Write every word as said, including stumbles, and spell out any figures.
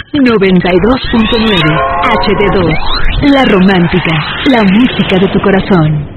noventa y dos punto nueve H D dos. La romántica, la música de tu corazón.